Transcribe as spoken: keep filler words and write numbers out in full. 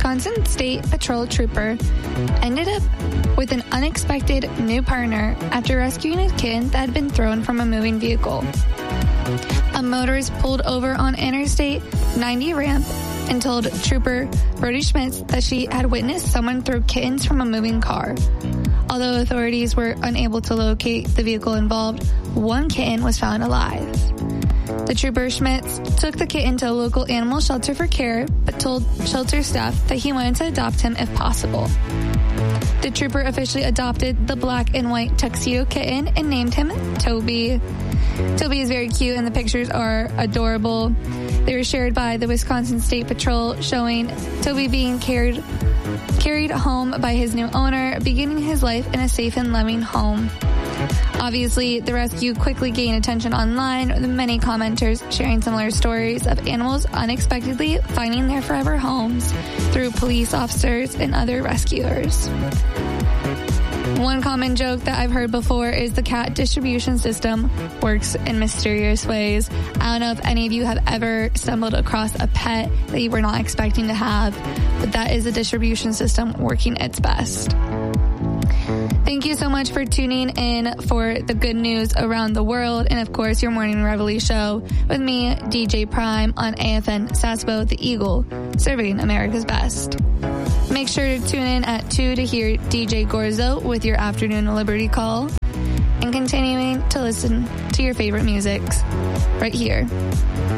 Wisconsin State Patrol trooper ended up with an unexpected new partner after rescuing a kitten that had been thrown from a moving vehicle. A motorist pulled over on Interstate ninety ramp and told Trooper Brody Schmitz that she had witnessed someone throw kittens from a moving car. Although authorities were unable to locate the vehicle involved, one kitten was found alive. The trooper Schmitz took the kitten to a local animal shelter for care, but told shelter staff that he wanted to adopt him if possible. The trooper officially adopted the black and white tuxedo kitten and named him Toby. Toby is very cute and the pictures are adorable. They were shared by the Wisconsin State Patrol, showing Toby being carried carried home by his new owner, beginning his life in a safe and loving home. Obviously, the rescue quickly gained attention online, with many commenters sharing similar stories of animals unexpectedly finding their forever homes through police officers and other rescuers. One common joke that I've heard before is the cat distribution system works in mysterious ways. I don't know if any of you have ever stumbled across a pet that you were not expecting to have, but that is the distribution system working its best. Thank you so much for tuning in for the good news around the world and, of course, your Morning Reveille show with me, D J Prime, on A F N Sasbo, the Eagle, serving America's best. Make sure to tune in at two to hear D J Gorzo with your afternoon Liberty Call and continuing to listen to your favorite musics right here